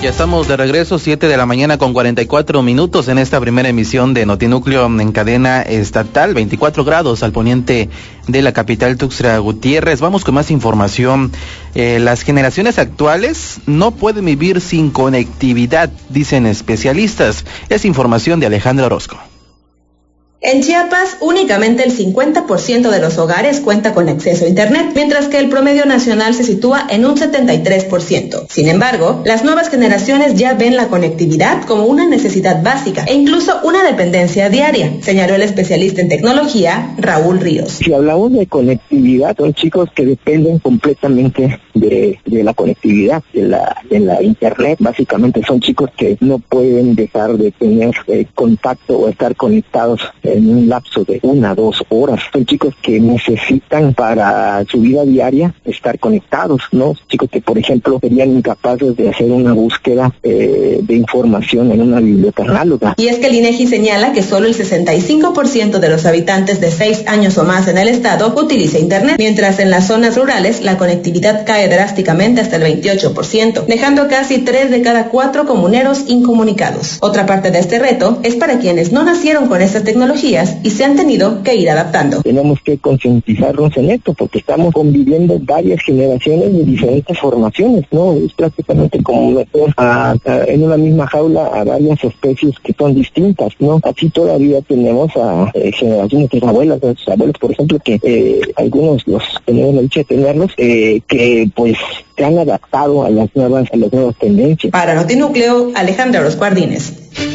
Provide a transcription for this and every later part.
Ya estamos de regreso, 7 de la mañana con 44 minutos en esta primera emisión de Notinúcleo en cadena estatal, 24 grados al poniente de la capital Tuxtla Gutiérrez. Vamos con más información. Las generaciones actuales no pueden vivir sin conectividad, dicen especialistas. Es información de Alejandra Orozco. En Chiapas, únicamente el 50% de los hogares cuenta con acceso a Internet, mientras que el promedio nacional se sitúa en un 73%. Sin embargo, las nuevas generaciones ya ven la conectividad como una necesidad básica e incluso una dependencia diaria, señaló el especialista en tecnología, Raúl Ríos. Si hablamos de conectividad, son chicos que dependen completamente de la conectividad, de la Internet. Básicamente son chicos que no pueden dejar de tener contacto o estar conectados en un lapso de 1 a 2 horas. Son chicos que necesitan para su vida diaria estar conectados, ¿no? Chicos que, por ejemplo, serían incapaces de hacer una búsqueda de información en una biblioteca análoga. Y es que el INEGI señala que solo el 65% de los habitantes de 6 años o más en el estado utiliza Internet, mientras en las zonas rurales la conectividad cae drásticamente hasta el 28%, dejando casi 3 de cada 4 comuneros incomunicados. Otra parte de este reto es para quienes no nacieron con estas tecnologías y se han tenido que ir adaptando. Tenemos que concientizarnos en esto porque estamos conviviendo varias generaciones de diferentes formaciones, ¿no? Es prácticamente como meter en una misma jaula a varias especies que son distintas, ¿no? Así todavía tenemos a generaciones de abuelas, por ejemplo, que algunos los tenemos la dicha de tenerlos, que pues se han adaptado a las nuevas tendencias. Para Notinúcleo, Alejandra Orozco Ardínez.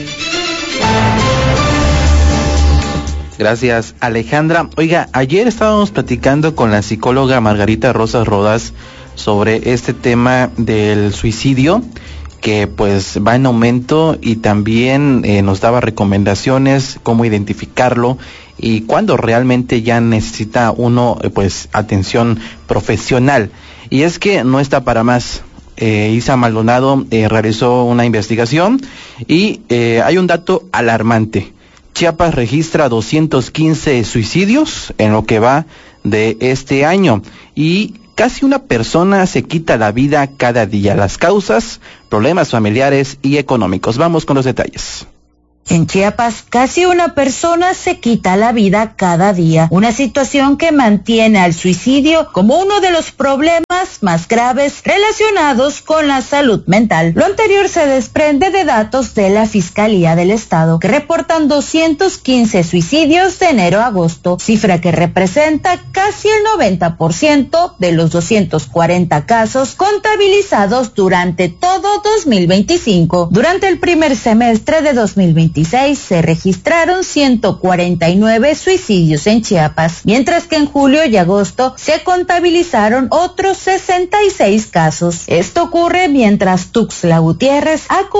Gracias, Alejandra. Oiga, ayer estábamos platicando con la psicóloga Margarita Rosas Rodas sobre este tema del suicidio, que pues va en aumento, y también nos daba recomendaciones, cómo identificarlo y cuándo realmente ya necesita uno pues atención profesional. Y es que no está para más. Isa Maldonado realizó una investigación y hay un dato alarmante. Chiapas registra 215 suicidios en lo que va de este año y casi una persona se quita la vida cada día. Las causas, problemas familiares y económicos. Vamos con los detalles. En Chiapas, casi una persona se quita la vida cada día, una situación que mantiene al suicidio como uno de los problemas más graves relacionados con la salud mental. Lo anterior se desprende de datos de la Fiscalía del Estado, que reportan 215 suicidios de enero a agosto, cifra que representa casi el 90% de los 240 casos contabilizados durante todo 2025. Durante el primer semestre de 2026 se registraron 149 suicidios en Chiapas, mientras que en julio y agosto se contabilizaron otros 66 casos. Esto ocurre mientras Tuxtla Gutiérrez